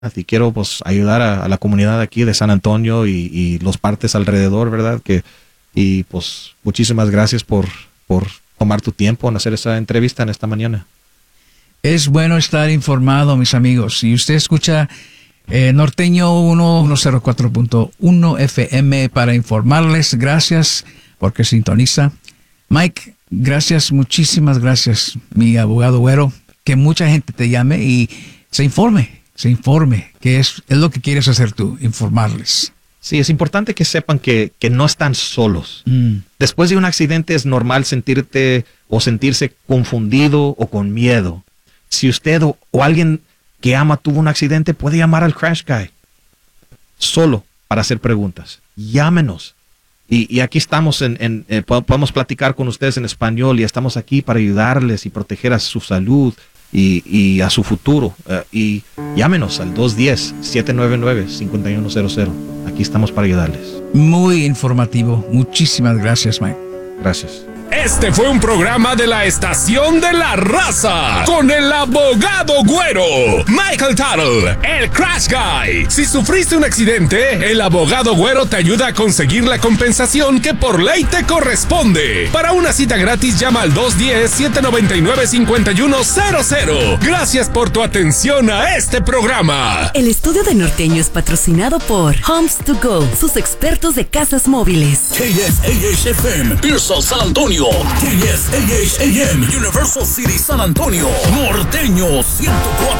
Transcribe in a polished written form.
y quiero pues ayudar a la comunidad aquí de San Antonio y los partes alrededor, ¿verdad? Y pues muchísimas gracias por tomar tu tiempo en hacer esa entrevista en esta mañana. Es bueno estar informado, mis amigos. Si usted escucha Norteño 104.1 FM para informarles, gracias porque sintoniza. Mike, gracias, muchísimas gracias, mi abogado güero. Que mucha gente te llame y se informe, que es lo que quieres hacer tú, informarles. Sí, es importante que sepan que no están solos. Después de un accidente es normal sentirse confundido o con miedo. Si usted o alguien que ama tuvo un accidente, puede llamar al Crash Guy solo para hacer preguntas. Llámenos. Y aquí estamos, podemos platicar con ustedes en español y estamos aquí para ayudarles y proteger a su salud y a su futuro. Y llámenos al 210-799-5100. Aquí estamos para ayudarles. Muy informativo. Muchísimas gracias, Mike. Gracias. Este fue un programa de la Estación de la Raza con el abogado güero, Michael Tuttle, el Crash Guy. Si sufriste un accidente, el abogado güero te ayuda a conseguir la compensación que por ley te corresponde. Para una cita gratis, llama al 210-799-5100. Gracias por tu atención a este programa. El estudio de Norteño es patrocinado por Homes to Go, sus expertos de casas móviles. KSAH-FM, Pearsall, San Antonio. KSAH-AM, Universal City, San Antonio. Norteño 104.